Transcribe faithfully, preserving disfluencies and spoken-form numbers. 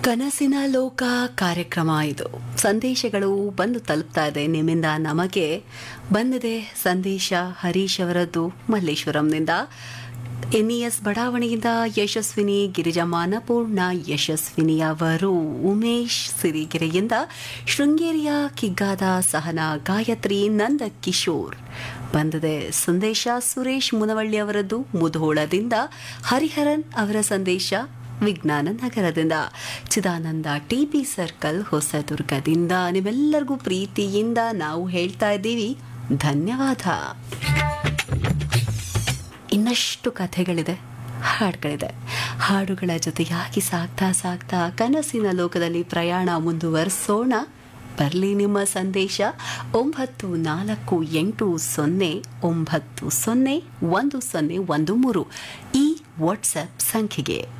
ಕನಸಿನ ಲೋಕ ಕಾರ್ಯಕ್ರಮ ಇದು. ಸಂದೇಶಗಳು ಬಂದು ತಲುಪ್ತಾ ಇದೆ ನಿಮ್ಮಿಂದ ನಮಗೆ. ಬಂದಿದೆ ಸಂದೇಶ ಹರೀಶ್ ಅವರದ್ದು ಮಲ್ಲೇಶ್ವರಂನಿಂದ. ಎನ್ಇಎಸ್ ಬಡಾವಣೆಯಿಂದ ಯಶಸ್ವಿನಿ ಗಿರಿಜಮಾನಪೂರ್ಣ ಯಶಸ್ವಿನಿ ಅವರು. ಉಮೇಶ್ ಸಿರಿಗೆರೆಯಿಂದ ಶೃಂಗೇರಿಯ ಕಿಗ್ಗಾದ ಸಹನ ಗಾಯತ್ರಿ ನಂದ ಕಿಶೋರ್ ಬಂದಿದೆ ಸಂದೇಶ. ಸುರೇಶ್ ಮುನವಳ್ಳಿ ಅವರದ್ದು ಮುಧೋಳದಿಂದ. ಹರಿಹರನ್ ಅವರ ಸಂದೇಶ ವಿಜ್ಞಾನ ನಗರದಿಂದ. Chidananda TB circle ಹೊಸದುರ್ಗದಿಂದ. ನಿಮ್ಮೆಲ್ಲರಿಗೂ ಪ್ರೀತಿಯಿಂದ ನಾವು ಹೇಳ್ತಾ ಇದ್ದೀವಿ ಧನ್ಯವಾದ. ಇನ್ನಷ್ಟು ಕಥೆಗಳಿದೆ, ಹಾಡುಗಳಿದೆ. ಹಾಡುಗಳ ಜೊತೆಯಾಗಿ ಸಾಗ್ತಾ ಸಾಗ್ತಾ ಕನಸಿನ ಲೋಕದಲ್ಲಿ ಪ್ರಯಾಣ ಮುಂದುವರಿಸೋಣ. ಬರಲಿ ನಿಮ್ಮ ಸಂದೇಶ ಒಂಬತ್ತು ನಾಲ್ಕು ಎಂಟು ಸೊನ್ನೆ ಒಂಬತ್ತು ಸೊನ್ನೆ ಒಂದು ಸೊನ್ನೆ ಒಂದು ಮೂರು ಈ ವಾಟ್ಸ್ಆ್ಯಪ್ ಸಂಖ್ಯೆಗೆ.